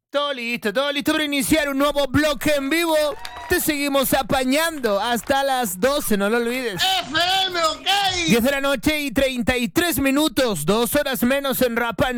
Todo listo para iniciar un nuevo bloque en vivo. Te seguimos apañando hasta las 12, no lo olvides. FM, ok. 10 de la noche y 33 minutos, 2 horas menos en Rapa